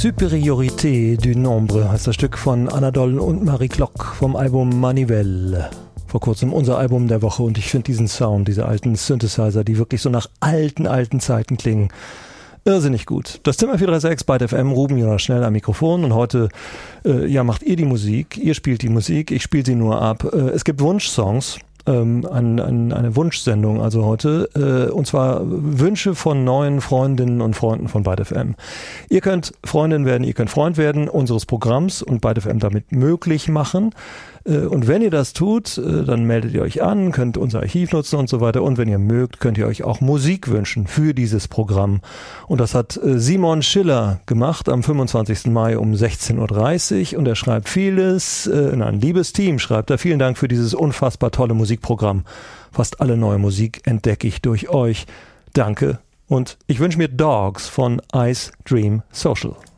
Supériorité du Nombre heißt das Stück von Anna Doll und Marie Klock vom Album Manivelle. Vor kurzem unser Album der Woche und ich finde diesen Sound, diese alten Synthesizer, die wirklich so nach alten Zeiten klingen, irrsinnig gut. Das Zimmer 436 bei FM, Ruben Jonas Schnell am Mikrofon und heute macht ihr die Musik, ihr spielt die Musik, ich spiele sie nur ab. Es gibt Wunschsongs. Eine Wunschsendung also heute, und zwar Wünsche von neuen Freundinnen und Freunden von Byte FM. Ihr könnt Freundin werden, ihr könnt Freund werden unseres Programms und Byte FM damit möglich machen. Und wenn ihr das tut, dann meldet ihr euch an, könnt unser Archiv nutzen und so weiter. Und wenn ihr mögt, könnt ihr euch auch Musik wünschen für dieses Programm. Und das hat Simon Schiller gemacht am 25. Mai um 16.30 Uhr. Und er schreibt vieles, ein liebes Team schreibt er. Vielen Dank für dieses unfassbar tolle Musikprogramm. Fast alle neue Musik entdecke ich durch euch. Danke. Und ich wünsche mir Dogs von Ice Dream Social.